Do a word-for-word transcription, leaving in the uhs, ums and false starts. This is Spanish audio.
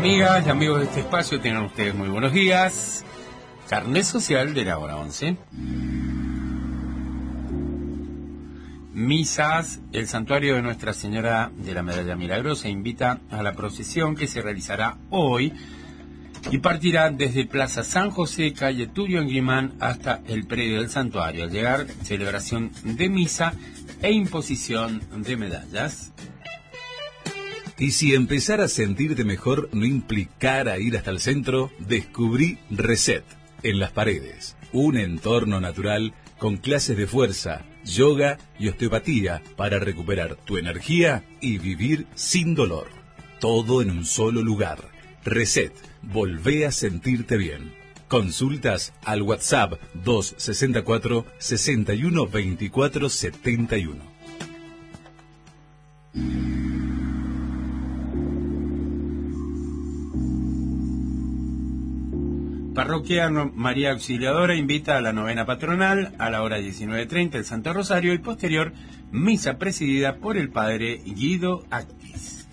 Amigas y amigos de este espacio, tengan ustedes muy buenos días. Carnet social de la hora once. Misas. El santuario de Nuestra Señora de la Medalla Milagrosa invita a la procesión que se realizará hoy y partirá desde Plaza San José, calle Tulio Engrimán, hasta el predio del santuario. Al llegar, celebración de misa e imposición de medallas. Y si empezar a sentirte mejor no implicara ir hasta el centro, descubrí Reset en Las Paredes, un entorno natural con clases de fuerza, yoga y osteopatía para recuperar tu energía y vivir sin dolor. Todo en un solo lugar. Reset, volvé a sentirte bien. Consultas al WhatsApp dos sesenta y cuatro, sesenta y uno, veinticuatro, setenta y uno. Parroquia María Auxiliadora invita a la novena patronal a la hora diecinueve treinta el Santo Rosario y posterior misa presidida por el padre Guido Actis.